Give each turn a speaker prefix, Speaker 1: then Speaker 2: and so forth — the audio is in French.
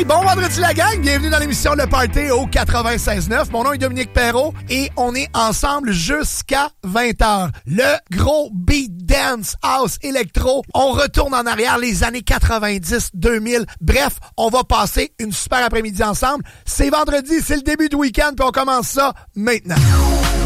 Speaker 1: Hey, bon vendredi la gang! Bienvenue dans l'émission Le Party au 96.9. Mon nom est Dominique Perrault et on est ensemble jusqu'à 20h. Le gros beat dance, house, électro. On retourne en arrière les années 90, 2000. Bref, on va passer une super après-midi ensemble. C'est vendredi, c'est le début du week-end puis on commence ça maintenant.